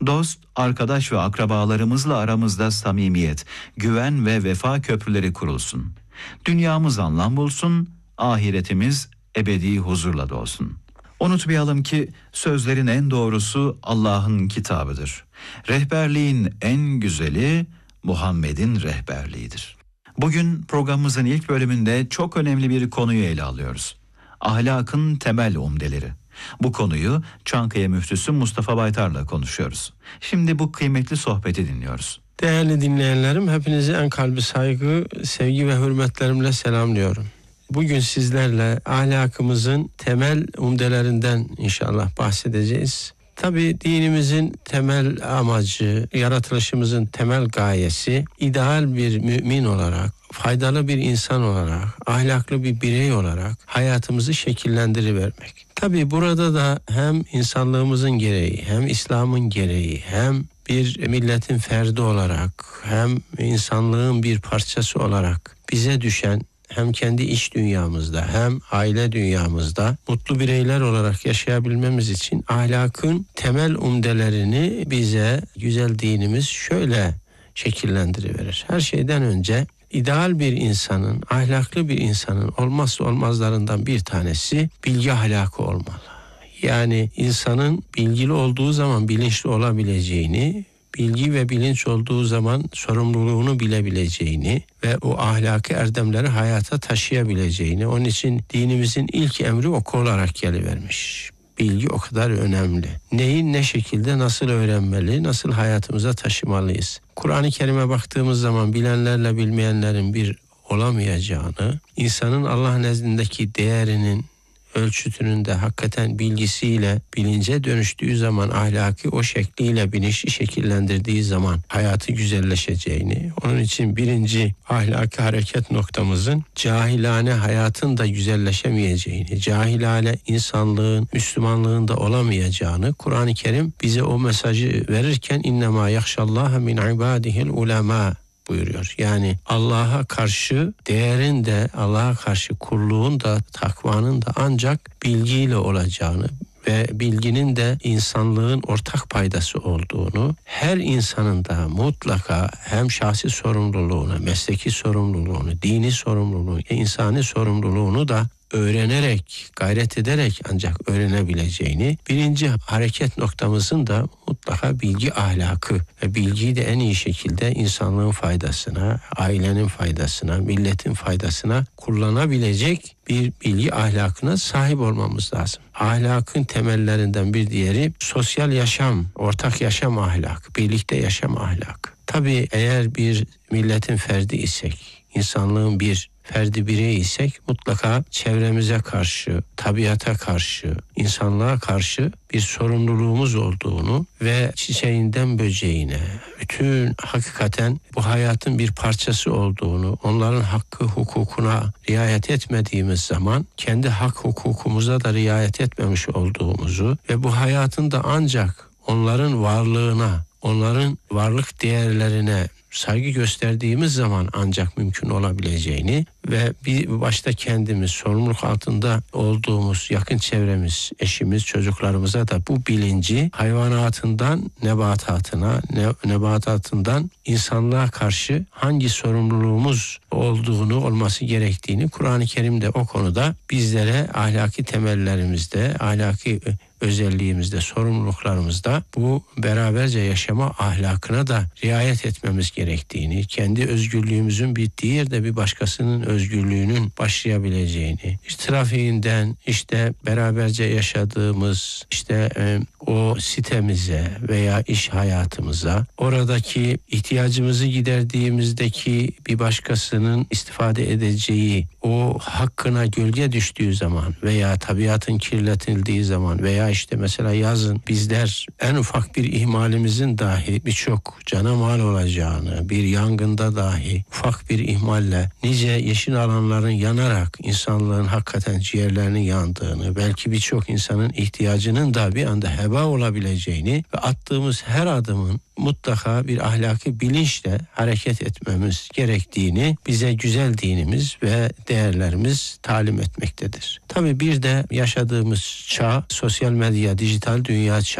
Dost, arkadaş ve akrabalarımızla aramızda samimiyet, güven ve vefa köprüleri kurulsun. Dünyamız anlam bulsun, ahiretimiz ebedi huzurla dolsun. Unutmayalım ki sözlerin en doğrusu Allah'ın kitabıdır. Rehberliğin en güzeli Muhammed'in rehberliğidir. Bugün programımızın ilk bölümünde çok önemli bir konuyu ele alıyoruz. Ahlakın temel umdeleri. Bu konuyu Çankaya Müftüsü Mustafa Baytar'la konuşuyoruz. Şimdi bu kıymetli sohbeti dinliyoruz. Değerli dinleyenlerim, hepinizi en kalbi saygı, sevgi ve hürmetlerimle selamlıyorum. Bugün sizlerle ahlakımızın temel umdelerinden inşallah bahsedeceğiz. Tabii dinimizin temel amacı, yaratılışımızın temel gayesi, ideal bir mümin olarak, faydalı bir insan olarak, ahlaklı bir birey olarak hayatımızı şekillendirivermek. Tabii burada da hem insanlığımızın gereği, hem İslam'ın gereği, hem bir milletin ferdi olarak, hem insanlığın bir parçası olarak bize düşen hem kendi iç dünyamızda hem aile dünyamızda mutlu bireyler olarak yaşayabilmemiz için ahlakın temel umdelerini bize güzel dinimiz şöyle şekillendiriverir. Her şeyden önce ideal bir insanın, ahlaklı bir insanın olmazsa olmazlarından bir tanesi bilgi ahlakı olmalı. Yani insanın bilgili olduğu zaman bilinçli olabileceğini, bilgi ve bilinç olduğu zaman sorumluluğunu bilebileceğini ve o ahlaki erdemleri hayata taşıyabileceğini, onun için dinimizin ilk emri oku olarak gelivermiş. Bilgi o kadar önemli. Neyi ne şekilde nasıl öğrenmeli, nasıl hayatımıza taşımalıyız? Kur'an-ı Kerim'e baktığımız zaman bilenlerle bilmeyenlerin bir olamayacağını, insanın Allah nezdindeki değerinin ölçütünün de hakikaten bilgisiyle bilince dönüştüğü zaman ahlaki o şekliyle bilinçli şekillendirdiği zaman hayatı güzelleşeceğini, onun için birinci ahlaki hareket noktamızın cahilane hayatın da güzelleşemeyeceğini, cahilane insanlığın, Müslümanlığın da olamayacağını Kur'an-ı Kerim bize o mesajı verirken innemâ yahşallâhe min ibâdihil ulemâ buyuruyor. Yani Allah'a karşı değerin de, Allah'a karşı kulluğun da, takvanın da ancak bilgiyle olacağını ve bilginin de insanlığın ortak paydası olduğunu, her insanın da mutlaka hem şahsi sorumluluğunu, mesleki sorumluluğunu, dini sorumluluğunu, insani sorumluluğunu da öğrenerek, gayret ederek ancak öğrenebileceğini, birinci hareket noktamızın da mutlaka bilgi ahlakı ve bilgiyi de en iyi şekilde insanlığın faydasına, ailenin faydasına, milletin faydasına kullanabilecek bir bilgi ahlakına sahip olmamız lazım. Ahlakın temellerinden bir diğeri sosyal yaşam, ortak yaşam ahlakı, birlikte yaşam ahlakı. Tabii eğer bir milletin ferdi isek, insanlığın bir ferdi birey isek mutlaka çevremize karşı, tabiata karşı, insanlığa karşı bir sorumluluğumuz olduğunu ve çiçeğinden böceğine, bütün hakikaten bu hayatın bir parçası olduğunu, onların hakkı hukukuna riayet etmediğimiz zaman kendi hak hukukumuza da riayet etmemiş olduğumuzu ve bu hayatın da ancak onların varlığına, onların varlık değerlerine saygı gösterdiğimiz zaman ancak mümkün olabileceğini ve bir başta kendimiz sorumluluk altında olduğumuz yakın çevremiz, eşimiz, çocuklarımıza da bu bilinci hayvanatından nebatatına, nebatatından insanlığa karşı hangi sorumluluğumuz olduğunu, olması gerektiğini Kur'an-ı Kerim'de o konuda bizlere ahlaki temellerimizde, ahlaki özelliğimizde, sorumluluklarımızda bu beraberce yaşama ahlakına da riayet etmemiz gerektiğini, kendi özgürlüğümüzün bittiği yerde bir başkasının özgürlüğünün başlayabileceğini, trafiğinden beraberce yaşadığımız o sitemize veya iş hayatımıza, oradaki ihtiyacımızı giderdiğimizdeki bir başkasının istifade edeceği o hakkına gölge düştüğü zaman veya tabiatın kirletildiği zaman veya mesela yazın bizler en ufak bir ihmalimizin dahi birçok cana mal olacağını, bir yangında dahi ufak bir ihmalle nice yeşil alanların yanarak insanlığın hakikaten ciğerlerinin yandığını, belki birçok insanın ihtiyacının da bir anda heba olabileceğini ve attığımız her adımın mutlaka bir ahlaki bilinçle hareket etmemiz gerektiğini bize güzel dinimiz ve değerlerimiz talim etmektedir. Tabii bir de yaşadığımız çağ sosyal medya, dijital dünya çağı.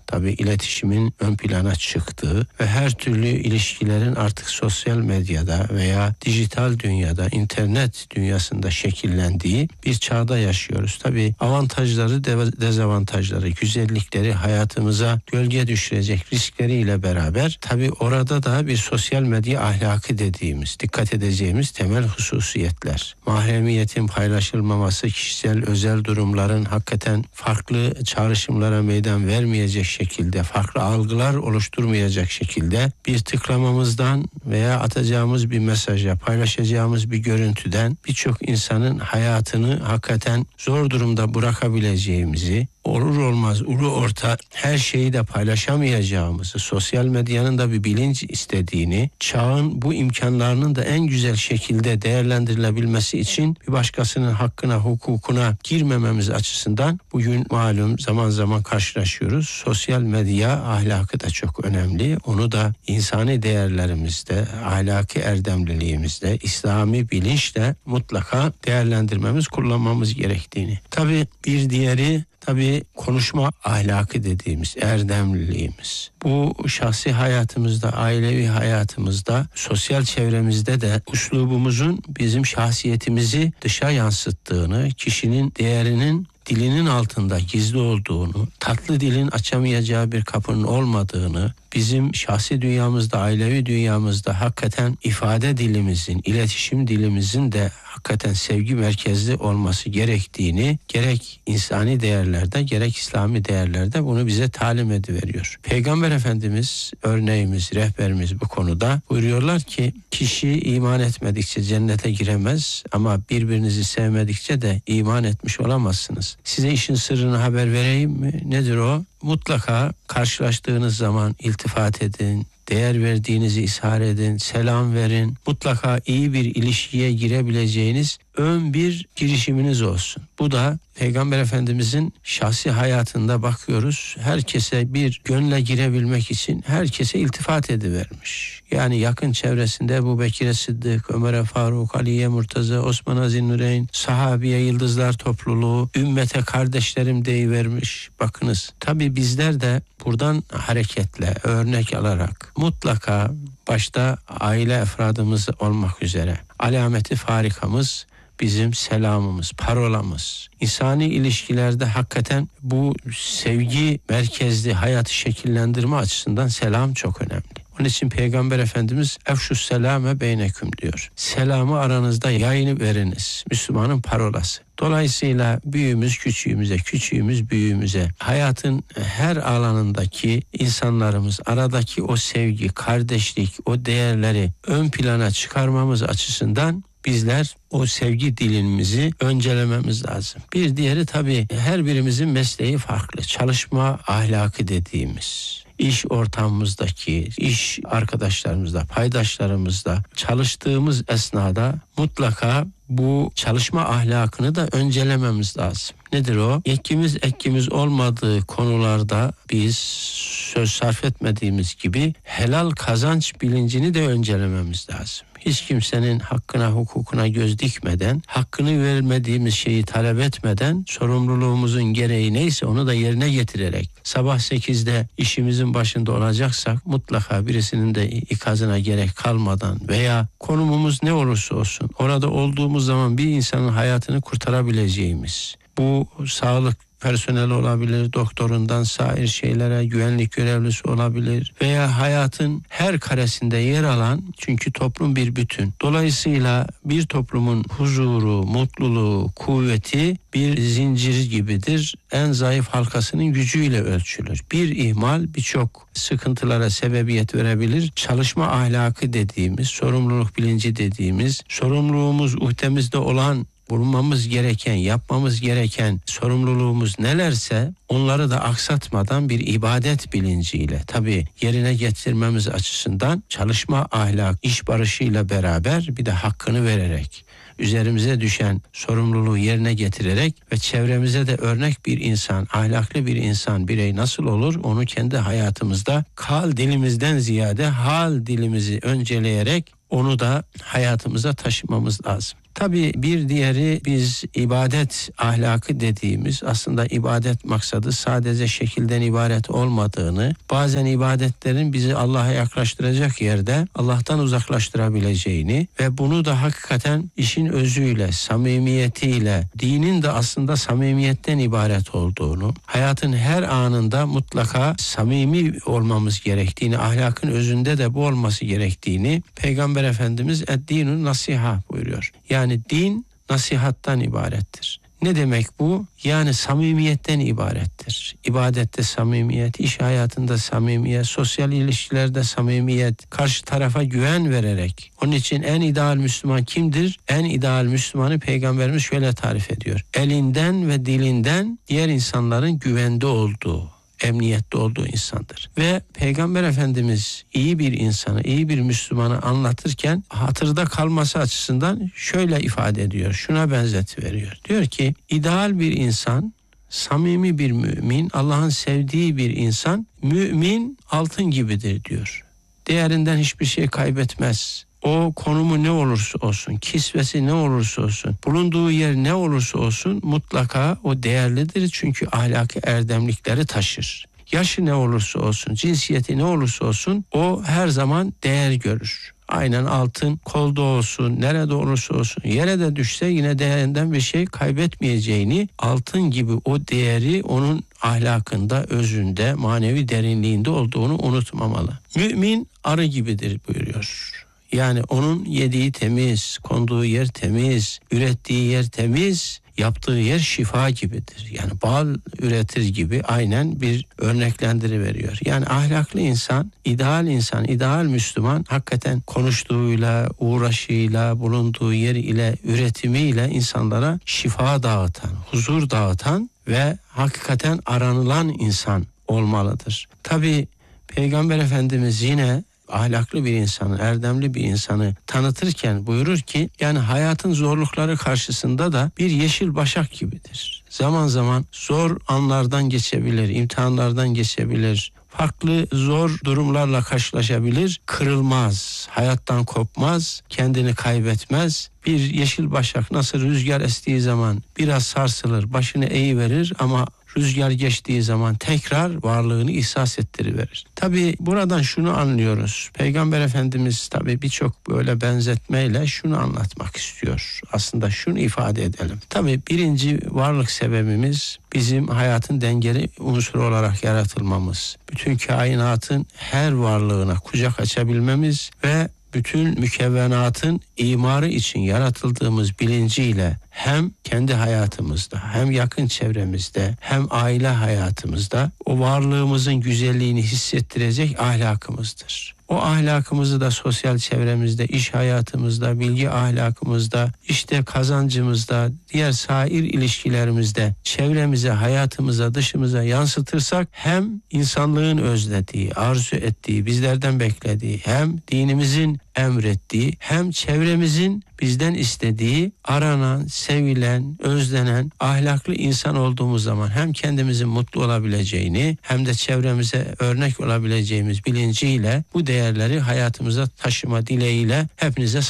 tabii iletişimin ön plana çıktığı ve her türlü ilişkilerin artık sosyal medyada veya dijital dünyada, internet dünyasında şekillendiği bir çağda yaşıyoruz. Tabii avantajları, dezavantajları, güzellikleri, hayatımıza gölge düşürecek riskleriyle beraber tabii orada da bir sosyal medya ahlakı dediğimiz, dikkat edeceğimiz temel hususiyetler. Mahremiyetin paylaşılmaması, kişisel özel durumların hakikaten farklı çağrışımlara meydan vermeyecek şekilde, farklı algılar oluşturmayacak şekilde bir tıklamamızdan veya atacağımız bir mesaja, paylaşacağımız bir görüntüden birçok insanın hayatını hakikaten zor durumda bırakabileceğimizi, olur olmaz ulu orta her şeyi de paylaşamayacağımızı, sosyal medyanın da bir bilinç istediğini, çağın bu imkanlarının da en güzel şekilde değerlendirilebilmesi için bir başkasının hakkına, hukukuna girmememiz açısından bugün malum zaman zaman karşılaşıyoruz. Sosyal medya ahlakı da çok önemli. Onu da insani değerlerimizde, ahlaki erdemliliğimizde, İslami bilinçle mutlaka değerlendirmemiz, kullanmamız gerektiğini. Tabii bir diğeri konuşma ahlakı dediğimiz erdemliliğimiz. Bu şahsi hayatımızda, ailevi hayatımızda, sosyal çevremizde de üslubumuzun bizim şahsiyetimizi dışa yansıttığını, kişinin değerinin dilinin altında gizli olduğunu, tatlı dilin açamayacağı bir kapının olmadığını, bizim şahsi dünyamızda, ailevi dünyamızda hakikaten ifade dilimizin, iletişim dilimizin de hakikaten sevgi merkezli olması gerektiğini gerek insani değerlerde gerek İslami değerlerde bunu bize talim ediveriyor. Peygamber Efendimiz örneğimiz, rehberimiz bu konuda buyuruyorlar ki kişi iman etmedikçe cennete giremez ama birbirinizi sevmedikçe de iman etmiş olamazsınız. Size işin sırrını haber vereyim mi? Nedir o? Mutlaka karşılaştığınız zaman iltifat edin, değer verdiğinizi ishar edin, selam verin. Mutlaka iyi bir ilişkiye girebileceğiniz ön bir girişiminiz olsun. Bu da Peygamber Efendimizin şahsi hayatında bakıyoruz. Herkese bir gönle girebilmek için herkese iltifat edivermiş. Yani yakın çevresinde Ebu Bekir'e Sıddık, Ömer'e Faruk, Ali'ye Murtaza, Osman'a Zinnureyn, sahabiye yıldızlar topluluğu, ümmete kardeşlerim deyivermiş. Bakınız tabii bizler de buradan hareketle, örnek alarak mutlaka başta aile efradımız olmak üzere alameti farikamız bizim selamımız, parolamız. İnsani ilişkilerde hakikaten bu sevgi merkezli hayatı şekillendirme açısından selam çok önemli. Onun için Peygamber Efendimiz efşus selame beyneküm diyor. Selamı aranızda yayını veriniz. Müslümanın parolası. Dolayısıyla büyüğümüz küçüğümüze, küçüğümüz büyüğümüze, hayatın her alanındaki insanlarımız aradaki o sevgi, kardeşlik, o değerleri ön plana çıkarmamız açısından bizler o sevgi dilimizi öncelememiz lazım. Bir diğeri tabii her birimizin mesleği farklı. Çalışma ahlakı dediğimiz, iş ortamımızdaki, iş arkadaşlarımızla, paydaşlarımızla çalıştığımız esnada mutlaka bu çalışma ahlakını da öncelememiz lazım. Nedir o? Ekimiz olmadığı konularda biz söz sarf etmediğimiz gibi helal kazanç bilincini de öncelememiz lazım. Hiç kimsenin hakkına, hukukuna göz dikmeden, hakkını vermediğimiz şeyi talep etmeden, sorumluluğumuzun gereği neyse onu da yerine getirerek, sabah 8'de işimizin başında olacaksak mutlaka birisinin de ikazına gerek kalmadan veya konumumuz ne olursa olsun orada olduğumuz zaman bir insanın hayatını kurtarabileceğimiz, bu sağlık personeli olabilir, doktorundan sair şeylere, güvenlik görevlisi olabilir veya hayatın her karesinde yer alan, çünkü toplum bir bütün. Dolayısıyla bir toplumun huzuru, mutluluğu, kuvveti bir zincir gibidir. En zayıf halkasının gücüyle ölçülür. Bir ihmal birçok sıkıntılara sebebiyet verebilir. Çalışma ahlakı dediğimiz, sorumluluk bilinci dediğimiz, sorumluluğumuz uhtemizde olan, bulunmamız gereken, yapmamız gereken sorumluluğumuz nelerse onları da aksatmadan bir ibadet bilinciyle tabii yerine getirmemiz açısından çalışma ahlak, iş barışıyla beraber bir de hakkını vererek, üzerimize düşen sorumluluğu yerine getirerek ve çevremize de örnek bir insan, ahlaklı bir insan, birey nasıl olur? Onu kendi hayatımızda kal dilimizden ziyade hal dilimizi önceleyerek onu da hayatımıza taşımamız lazım. Tabii bir diğeri biz ibadet ahlakı dediğimiz, aslında ibadet maksadı sadece şekilden ibaret olmadığını, bazen ibadetlerin bizi Allah'a yaklaştıracak yerde Allah'tan uzaklaştırabileceğini ve bunu da hakikaten işin özüyle, samimiyetiyle, dinin de aslında samimiyetten ibaret olduğunu, hayatın her anında mutlaka samimi olmamız gerektiğini, ahlakın özünde de bu olması gerektiğini Peygamber Efendimiz "Eddînü nasiha" buyuruyor. Yani din nasihattan ibarettir. Ne demek bu? Yani samimiyetten ibarettir. İbadette samimiyet, iş hayatında samimiyet, sosyal ilişkilerde samimiyet, karşı tarafa güven vererek. Onun için en ideal Müslüman kimdir? En ideal Müslümanı Peygamberimiz şöyle tarif ediyor: elinden ve dilinden diğer insanların güvende olduğu, emniyette olduğu insandır. Ve Peygamber Efendimiz iyi bir insanı, iyi bir Müslümanı anlatırken hatırda kalması açısından şöyle ifade ediyor, şuna benzetiyor. Diyor ki ideal bir insan, samimi bir mümin, Allah'ın sevdiği bir insan, mümin altın gibidir diyor. Değerinden hiçbir şey kaybetmez. O konumu ne olursa olsun, kisvesi ne olursa olsun, bulunduğu yer ne olursa olsun mutlaka o değerlidir. Çünkü ahlaki erdemlikleri taşır. Yaşı ne olursa olsun, cinsiyeti ne olursa olsun o her zaman değer görür. Aynen altın kolda olsun, nerede olursa olsun, yere de düşse yine değerinden bir şey kaybetmeyeceğini, altın gibi o değeri onun ahlakında, özünde, manevi derinliğinde olduğunu unutmamalı. Mümin arı gibidir buyuruyor. Yani onun yediği temiz, konduğu yer temiz, ürettiği yer temiz, yaptığı yer şifa gibidir. Yani bal üretir gibi aynen bir örneklendiriveriyor. Yani ahlaklı insan, ideal Müslüman hakikaten konuştuğuyla, uğraşıyla, bulunduğu yer ile, üretimiyle insanlara şifa dağıtan, huzur dağıtan ve hakikaten aranılan insan olmalıdır. Tabii Peygamber Efendimiz yine ahlaklı bir insanı, erdemli bir insanı tanıtırken buyurur ki yani hayatın zorlukları karşısında da bir yeşil başak gibidir. Zaman zaman zor anlardan geçebilir, imtihanlardan geçebilir, farklı zor durumlarla karşılaşabilir, kırılmaz, hayattan kopmaz, kendini kaybetmez. Bir yeşil başak nasıl rüzgar estiği zaman biraz sarsılır, başını eğiverir ama rüzgar geçtiği zaman tekrar varlığını ihsas ettiriverir. Tabii buradan şunu anlıyoruz. Peygamber Efendimiz tabii birçok böyle benzetmeyle şunu anlatmak istiyor. Aslında şunu ifade edelim. Tabii birinci varlık sebebimiz bizim hayatın dengeli unsuru olarak yaratılmamız. Bütün kainatın her varlığına kucak açabilmemiz ve bütün mükevvenatın imarı için yaratıldığımız bilinciyle hem kendi hayatımızda, hem yakın çevremizde, hem aile hayatımızda o varlığımızın güzelliğini hissettirecek ahlakımızdır. O ahlakımızı da sosyal çevremizde, iş hayatımızda, bilgi ahlakımızda, işte kazancımızda, diğer sair ilişkilerimizde, çevremize, hayatımıza, dışımıza yansıtırsak hem insanlığın özlediği, arzu ettiği, bizlerden beklediği, hem dinimizin emrettiği, hem çevremizin bizden istediği, aranan, sevilen, özlenen, ahlaklı insan olduğumuz zaman hem kendimizin mutlu olabileceğini hem de çevremize örnek olabileceğimiz bilinciyle bu değerleri hayatımıza taşıma dileğiyle hepinize